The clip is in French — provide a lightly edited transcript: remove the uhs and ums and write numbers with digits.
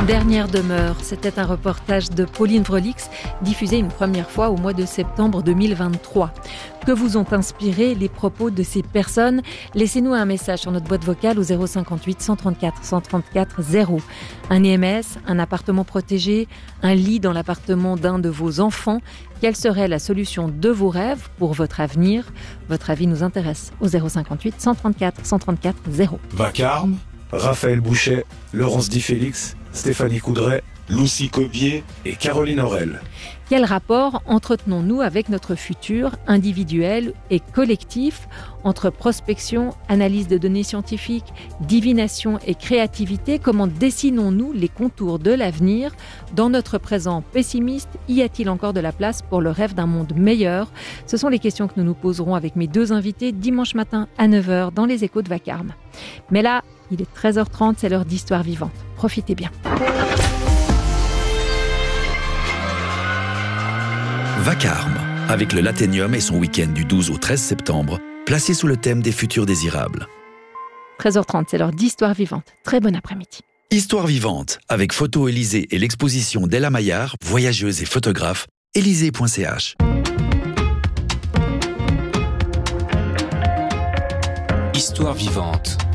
Dernière demeure, c'était un reportage de Pauline Vrolix, diffusé une première fois au mois de septembre 2023. Que vous ont inspiré les propos de ces personnes ? Laissez-nous un message sur notre boîte vocale au 058 134 134 0. Un EMS, un appartement protégé, un lit dans l'appartement d'un de vos enfants. Quelle serait la solution de vos rêves pour votre avenir ? Votre avis nous intéresse au 058 134 134 0. Vacarme, Raphaël Bouchet, Laurence Di Félix, Stéphanie Coudray, Lucie Cobier et Caroline Aurel. Quel rapport entretenons-nous avec notre futur individuel et collectif, entre prospection, analyse de données scientifiques, divination et créativité? Comment dessinons-nous les contours de l'avenir? Dans notre présent pessimiste, y a-t-il encore de la place pour le rêve d'un monde meilleur? Ce sont les questions que nous nous poserons avec mes deux invités dimanche matin à 9h dans les Échos de Vacarme. Mais là, il est 13h30, c'est l'heure d'Histoire vivante. Profitez bien. Vacarme, avec le Laténium et son week-end du 12 au 13 septembre, placé sous le thème des futurs désirables. 13h30, c'est l'heure d'Histoire vivante. Très bon après-midi. Histoire vivante, avec Photo Élysée et l'exposition d'Ella Maillard, voyageuse et photographe, élysée.ch. Histoire vivante.